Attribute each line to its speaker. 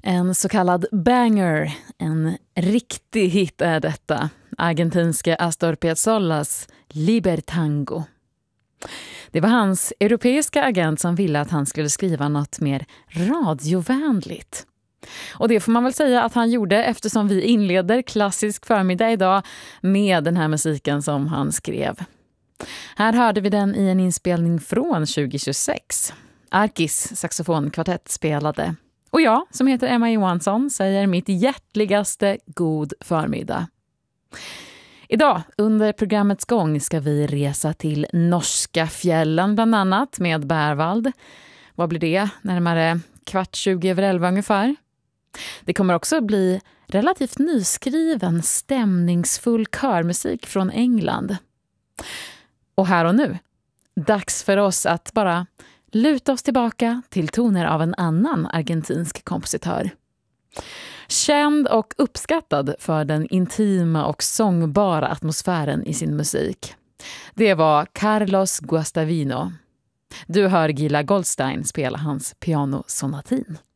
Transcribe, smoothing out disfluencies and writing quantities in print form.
Speaker 1: En så kallad banger, en riktig hit är detta. Argentinska Astor Piazzollas Libertango. Det var hans europeiska agent som ville att han skulle skriva något mer radiovänligt. Och det får man väl säga att han gjorde, eftersom vi inleder klassisk förmiddag idag med den här musiken som han skrev. Här hörde vi den i en inspelning från 2026. Arkis saxofonkvartett spelade. Och jag, som heter Emma Johansson, säger mitt hjärtligaste god förmiddag. Idag, under programmets gång, ska vi resa till norska fjällen bland annat med Bärvald. Vad blir det? Närmare 11:15 ungefär. Det kommer också bli relativt nyskriven, stämningsfull körmusik från England. Och här och nu, dags för oss att bara luta oss tillbaka till toner av en annan argentinsk kompositör. Känd och uppskattad för den intima och sångbara atmosfären i sin musik. Det var Carlos Guastavino. Du hör Gila Goldstein spela hans pianosonatin.